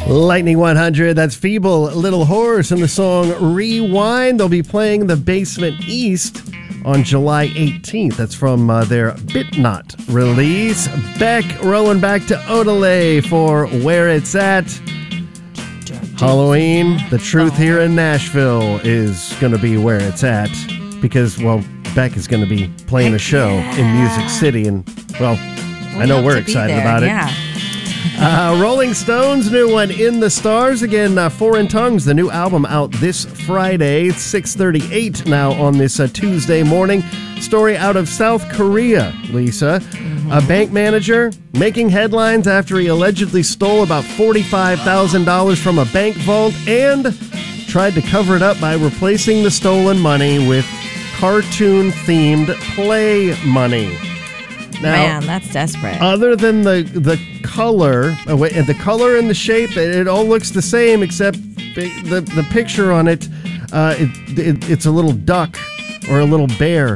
Lightning 100, that's Feeble Little Horse and the song Rewind. They'll be playing the Basement East on July 18th. That's from their Bitnot release. Beck rolling back to Odelay for Where It's At. Halloween, the truth here in Nashville is going to be where it's at because, well, Beck is going to be playing a show in Music City, and, well, I know we're excited about it. Rolling Stones' new one, In the Stars. Again, Foreign Tongues, the new album out this Friday. It's 6:38 now on this Tuesday morning. Story out of South Korea, Lisa. A bank manager making headlines after he allegedly stole about $45,000 from a bank vault and tried to cover it up by replacing the stolen money with cartoon-themed play money. Now, man, that's desperate. Other than the color, the color and the shape, it all looks the same except the picture on it. It's a little duck or a little bear.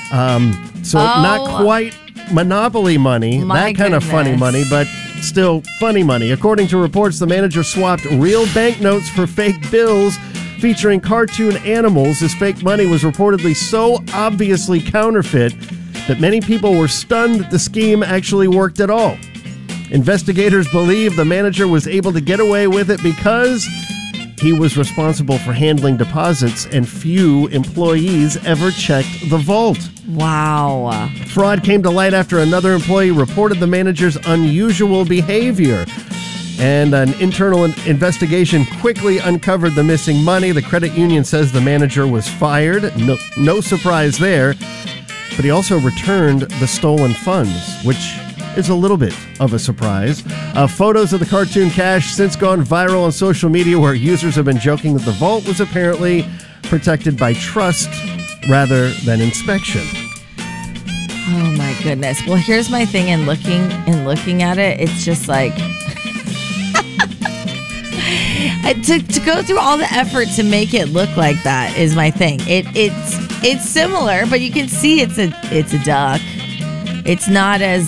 Not quite Monopoly money, that kind of funny money, but still funny money. According to reports, the manager swapped real banknotes for fake bills featuring cartoon animals. This fake money was reportedly so obviously counterfeit that many people were stunned that the scheme actually worked at all. Investigators believe the manager was able to get away with it because he was responsible for handling deposits and few employees ever checked the vault. Wow. Fraud came to light after another employee reported the manager's unusual behavior. And an internal investigation quickly uncovered the missing money. The credit union says the manager was fired. No surprise there. But he also returned the stolen funds, which is a little bit of a surprise. Photos of the cartoon cash since gone viral on social media where users have been joking that the vault was apparently protected by trust rather than inspection. Oh my goodness. Well, here's my thing in looking at it, it's just like to go through all the effort to make it look like that is my thing. It's similar, but you can see it's a duck. It's not as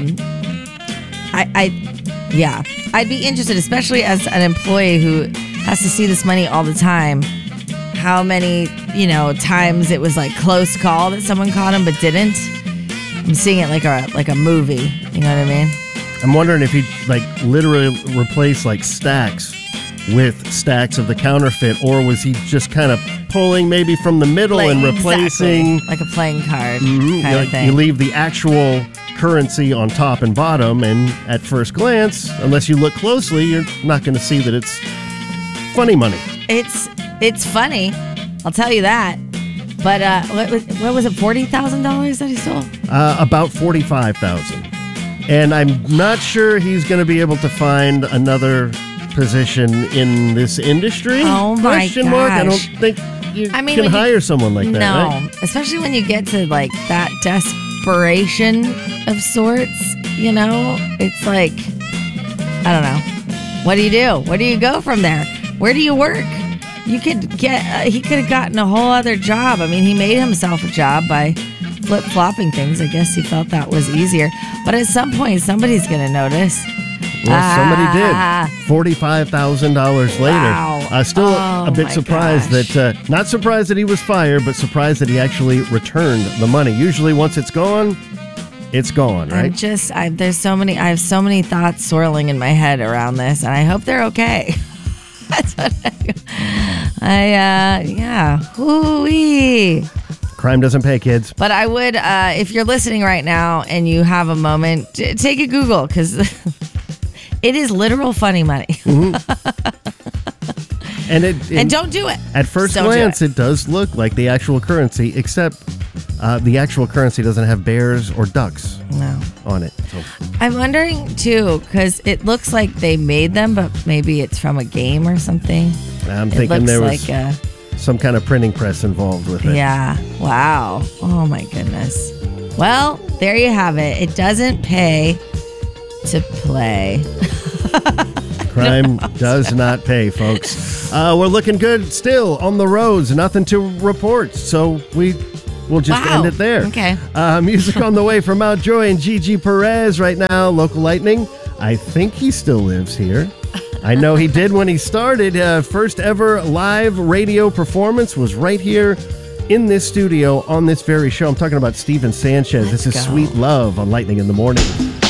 I'd be interested, especially as an employee who has to see this money all the time. How many, times it was like close call that someone caught him but didn't. I'm seeing it like a movie. You know what I mean? I'm wondering if he literally replaced stacks with stacks of the counterfeit, or was he just kind of pulling maybe from the middle and replacing like a playing card kind of thing. You leave the actual currency on top and bottom, and at first glance, unless you look closely, you're not going to see that it's funny money. It's funny, I'll tell you that. But what was it, $40,000 that he stole? About $45,000. And I'm not sure he's going to be able to find another position in this industry. Oh my gosh. I don't think you can hire someone like that. No, right? Especially when you get to that desperation of sorts. It's like, I don't know. What do you do? Where do you go from there? Where do you work? You could get. He could have gotten a whole other job. I mean, he made himself a job by flip-flopping things. I guess he felt that was easier. But at some point, somebody's going to notice. Well, somebody did. $45,000 later. Wow. Still a bit surprised that, not surprised that he was fired, but surprised that he actually returned the money. Usually once it's gone, right? I have so many thoughts swirling in my head around this, and I hope they're okay. That's what hoo-wee. Crime doesn't pay, kids. But I would, if you're listening right now and you have a moment, take a Google, because it is literal funny money. Mm-hmm. And don't do it. At first glance, it does look like the actual currency, except the actual currency doesn't have bears or ducks on it. So. I'm wondering, too, because it looks like they made them, but maybe it's from a game or something. I'm thinking there was some kind of printing press involved with it. Yeah. Wow. Oh, my goodness. Well, there you have it. It doesn't pay to play. Crime does not pay, folks. We're looking good still on the roads. Nothing to report. So we'll just end it there. Okay. Music on the way from Mount Joy and Gigi Perez right now. Local Lightning. I think he still lives here. I know he did when he started. First ever live radio performance was right here in this studio on this very show. I'm talking about Steven Sanchez. This is go. Sweet Love on Lightning in the Morning.